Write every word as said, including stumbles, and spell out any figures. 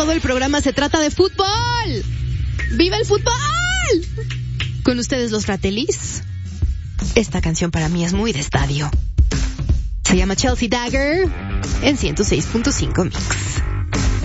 todo el programa se trata de fútbol. ¡Viva el fútbol! Con ustedes los Fratellis. Esta canción para mí es muy de estadio. Se llama Chelsea Dagger en ciento seis punto cinco Mix.